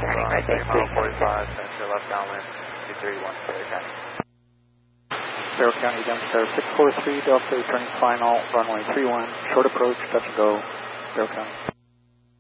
turning right base. Mile 45, center left downwind, 231, Barrow County. Barrow County, Dempster 643, Delta, turning final, runway 31, short approach, touch and go, Barrow County.